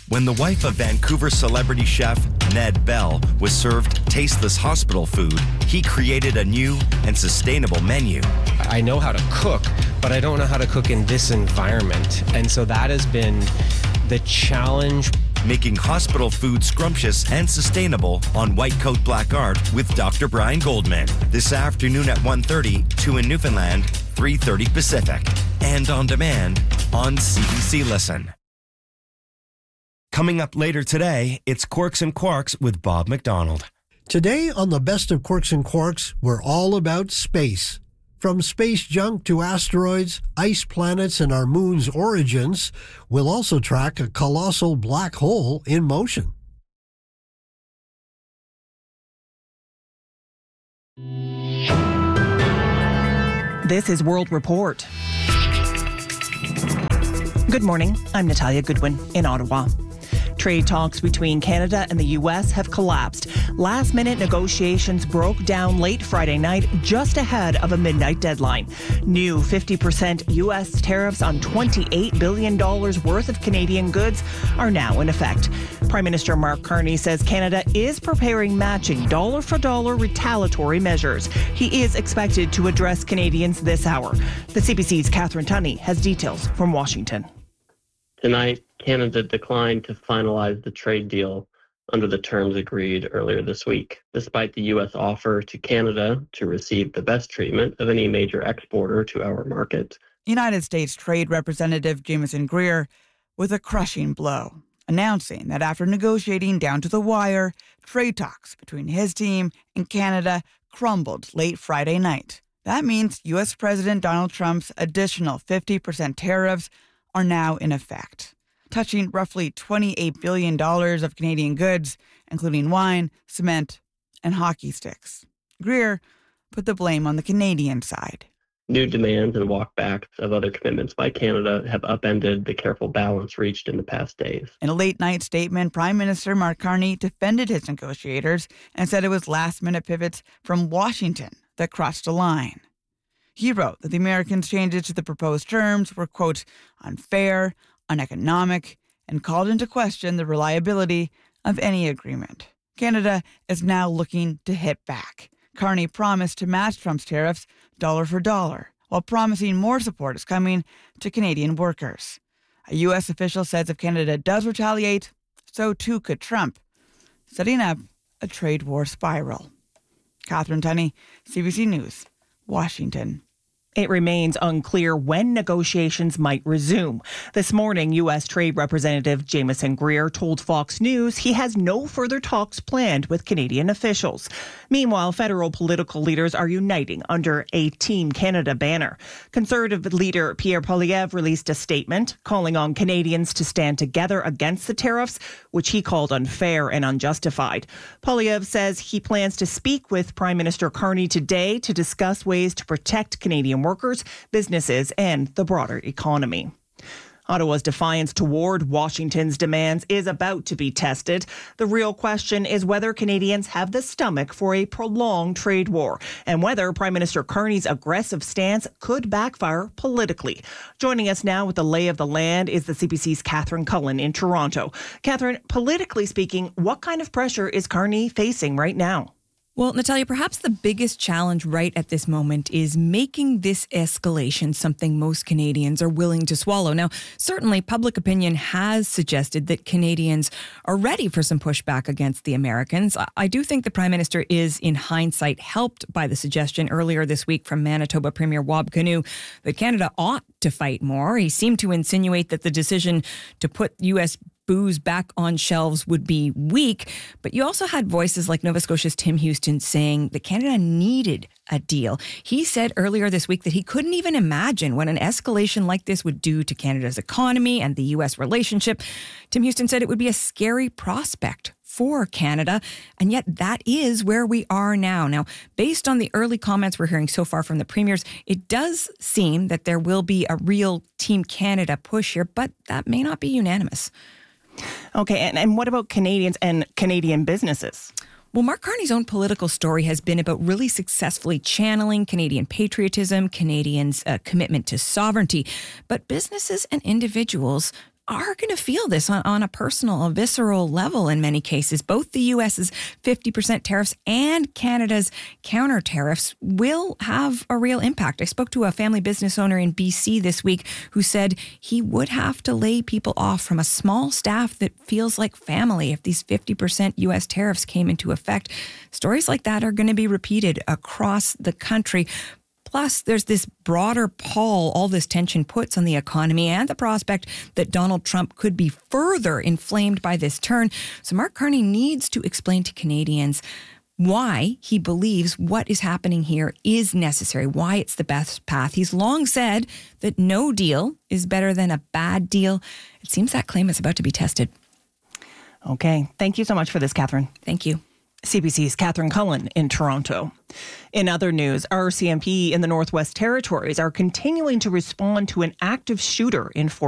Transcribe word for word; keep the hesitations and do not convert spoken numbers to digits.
When the wife of Vancouver celebrity chef Ned Bell was served tasteless hospital food, he created a new and sustainable menu. I know how to cook, but I don't know how to cook in this environment. And so that has been the challenge. Making hospital food scrumptious and sustainable on White Coat Black Art with Doctor Brian Goldman. This afternoon at one thirty, two in Newfoundland, three thirty Pacific. And on demand on C B C Listen. Coming up later today, it's Quarks and Quarks with Bob McDonald. Today on the Best of Quarks and Quarks, we're all about space. From space junk to asteroids, ice planets, and our moon's origins, we'll also track a colossal black hole in motion. This is World Report. Good morning. I'm Natalia Goodwin in Ottawa. Trade talks between Canada and the U S have collapsed. Last-minute negotiations broke down late Friday night, just ahead of a midnight deadline. New fifty percent U S tariffs on twenty-eight billion dollars worth of Canadian goods are now in effect. Prime Minister Mark Carney says Canada is preparing matching dollar-for-dollar retaliatory measures. He is expected to address Canadians this hour. The C B C's Catherine Tunney has details from Washington. Tonight, Canada declined to finalize the trade deal under the terms agreed earlier this week, despite the U S offer to Canada to receive the best treatment of any major exporter to our market. United States Trade Representative Jamieson Greer with a crushing blow, announcing that after negotiating down to the wire, trade talks between his team and Canada crumbled late Friday night. That means U S President Donald Trump's additional fifty percent tariffs are now in effect, touching roughly twenty-eight billion dollars of Canadian goods, including wine, cement, and hockey sticks. Greer put the blame on the Canadian side. New demands and walkbacks of other commitments by Canada have upended the careful balance reached in the past days. In a late-night statement, Prime Minister Mark Carney defended his negotiators and said it was last-minute pivots from Washington that crossed a line. He wrote that the Americans' changes to the proposed terms were, quote, unfair, uneconomic, and called into question the reliability of any agreement. Canada is now looking to hit back. Carney promised to match Trump's tariffs dollar for dollar, while promising more support is coming to Canadian workers. A U S official says if Canada does retaliate, so too could Trump, setting up a trade war spiral. Catherine Tunney, C B C News, Washington. It remains unclear when negotiations might resume. This morning, U S Trade Representative Jamieson Greer told Fox News he has no further talks planned with Canadian officials. Meanwhile, federal political leaders are uniting under a Team Canada banner. Conservative leader Pierre Poilievre released a statement calling on Canadians to stand together against the tariffs, which he called unfair and unjustified. Poilievre says he plans to speak with Prime Minister Carney today to discuss ways to protect Canadian workers, businesses, and the broader economy. Ottawa's defiance toward Washington's demands is about to be tested. The real question is whether Canadians have the stomach for a prolonged trade war and whether Prime Minister Carney's aggressive stance could backfire politically. Joining us now with the lay of the land is the C B C's Catherine Cullen in Toronto. Catherine, politically speaking, what kind of pressure is Carney facing right now? Well, Natalia, perhaps the biggest challenge right at this moment is making this escalation something most Canadians are willing to swallow. Now, certainly public opinion has suggested that Canadians are ready for some pushback against the Americans. I do think the Prime Minister is, in hindsight, helped by the suggestion earlier this week from Manitoba Premier Wab Kinew that Canada ought to fight more. He seemed to insinuate that the decision to put U S booze back on shelves would be weak, but you also had voices like Nova Scotia's Tim Houston saying that Canada needed a deal. He said earlier this week that he couldn't even imagine what an escalation like this would do to Canada's economy and the U S relationship. Tim Houston said it would be a scary prospect for Canada, and yet that is where we are now. Now, based on the early comments we're hearing so far from the premiers, it does seem that there will be a real Team Canada push here, but that may not be unanimous. Okay, and, and what about Canadians and Canadian businesses? Well, Mark Carney's own political story has been about really successfully channeling Canadian patriotism, Canadians' uh, commitment to sovereignty. But businesses and individuals are going to feel this on, on a personal, a visceral level in many cases. Both the U S's fifty percent tariffs and Canada's counter tariffs will have a real impact. I spoke to a family business owner in B C this week who said he would have to lay people off from a small staff that feels like family if these fifty percent U S tariffs came into effect. Stories like that are going to be repeated across the country. Plus, there's this broader pall all this tension puts on the economy and the prospect that Donald Trump could be further inflamed by this turn. So Mark Carney needs to explain to Canadians why he believes what is happening here is necessary, why it's the best path. He's long said that no deal is better than a bad deal. It seems that claim is about to be tested. Okay. Thank you so much for this, Catherine. Thank you. C B C's Catherine Cullen in Toronto. In other news, R C M P in the Northwest Territories are continuing to respond to an active shooter in Fort